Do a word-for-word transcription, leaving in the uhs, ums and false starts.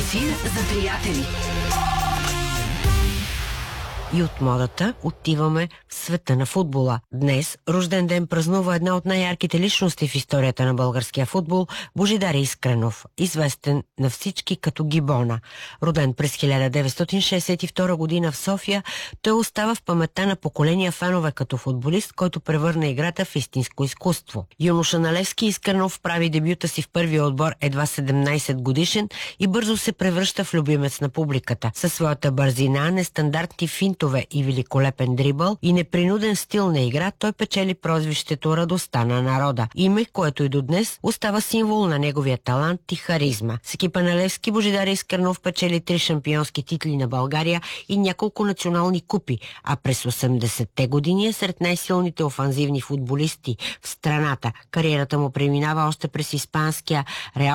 Ефир за приятели. И от модата отиваме в света на футбола. Днес рожден ден празнува една от най-ярките личности в историята на българския футбол – Божидар Искренов, известен на всички като Гибона. Роден през хиляда деветстотин шейсет и втора година в София, той остава в паметта на поколения фенове като футболист, който превърна играта в истинско изкуство. Юноша на Левски, Искренов прави дебюта си в първия отбор едва седемнайсет годишен и бързо се превръща в любимец на публиката. Със своята бързина, нестандартни финтове и великолепен дрибъл и непринуден стил на игра, той печели прозвището "Радостта на народа", име, което и до днес остава символ на неговия талант и харизма. С екипа на Левски Божидар Искренов печели три шампионски титли на България и няколко национални купи, а през осемдесетте години е сред най-силните офанзивни футболисти в страната. Кариерата му преминава още през испанския Реал